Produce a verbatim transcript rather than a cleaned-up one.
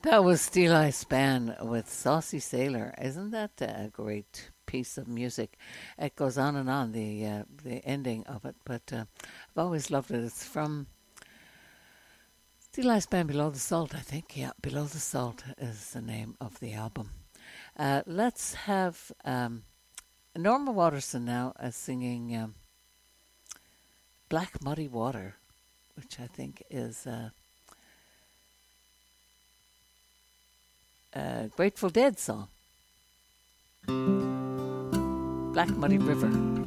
That was Steel Eye Span with Saucy Sailor. Isn't that a great piece of music? It goes on and on, the uh, the ending of it, but uh, I've always loved it. It's from Steel Eye Span, Below the Salt, I think. Yeah, Below the Salt is the name of the album. Uh, let's have um, Norma Waterson now uh, singing um, Black Muddy Water, which I think is uh, a Grateful Dead song. Black Muddy River.